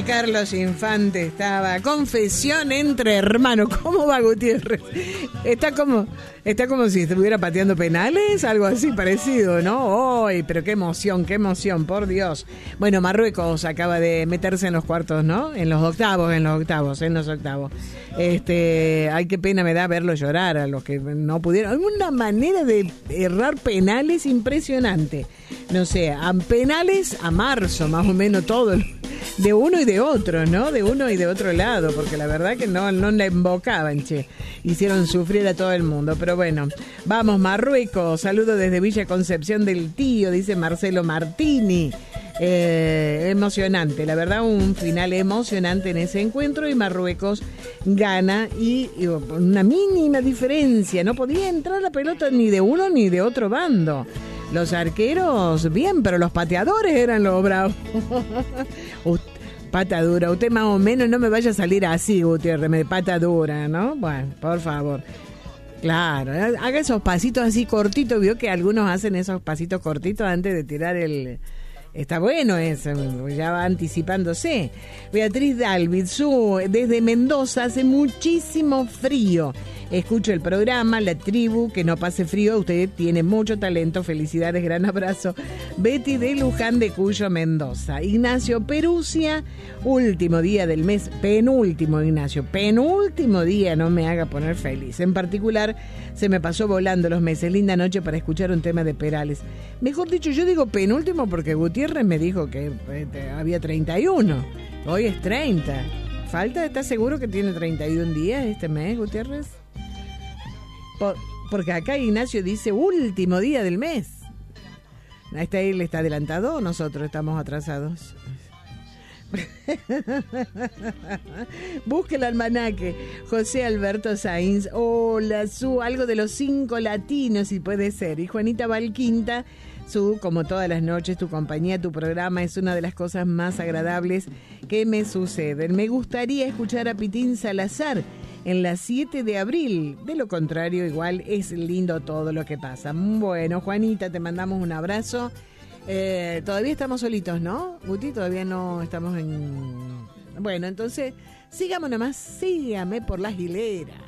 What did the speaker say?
Carlos Infante estaba. Confesión entre hermanos. ¿Cómo va, Gutiérrez? Está como si estuviera pateando penales, algo así parecido, ¿no? ¡Ay, pero qué emoción, por Dios! Bueno, Marruecos acaba de meterse en los cuartos, ¿no? En los octavos. Ay, qué pena me da verlo llorar a los que no pudieron. Hay una manera de errar penales impresionante. No sé, a penales a marzo, más o menos todo. De uno y de otro, ¿no? De uno y de otro lado, porque la verdad que no la embocaban, che. Hicieron sufrir a todo el mundo, pero bueno. Vamos, Marruecos. Saludo desde Villa Concepción del Tío, dice Marcelo Martini. Emocionante, la verdad, un final emocionante en ese encuentro, y Marruecos gana y una mínima diferencia. No podía entrar la pelota ni de uno ni de otro bando. Los arqueros, bien, pero los pateadores eran los bravos. Pata dura, usted más o menos no me vaya a salir así, Gutiérrez, de pata dura, ¿no? Bueno, por favor. Claro, haga esos pasitos así cortitos, vio que algunos hacen esos pasitos cortitos antes de tirar el... Está bueno eso, ya va anticipándose. Beatriz Dalvizú, desde Mendoza, hace muchísimo frío. Escucho el programa, La Tribu, que no pase frío, usted tiene mucho talento, felicidades, gran abrazo. Betty de Luján de Cuyo, Mendoza. Ignacio Perusia, último día del mes, penúltimo, Ignacio, penúltimo día, no me haga poner feliz. En particular, se me pasó volando los meses, linda noche para escuchar un tema de Perales. Mejor dicho, yo digo penúltimo porque Gutiérrez me dijo que había 31, hoy es 30. ¿Falta? ¿Estás seguro que tiene 31 días este mes, Gutiérrez? Porque acá Ignacio dice último día del mes. Él está adelantado o nosotros estamos atrasados. Busque el almanaque. José Alberto Sainz. Hola, algo de los 5 latinos, si puede ser. Y Juanita Valquinta. Como todas las noches, tu compañía, tu programa es una de las cosas más agradables que me suceden. Me gustaría escuchar a Pitín Salazar en la 7 de abril. De lo contrario, igual es lindo todo lo que pasa. Bueno, Juanita, te mandamos un abrazo. Todavía estamos solitos, ¿no, Guti? Todavía no estamos en... Bueno, entonces, sigamos nomás, sígame por las hileras.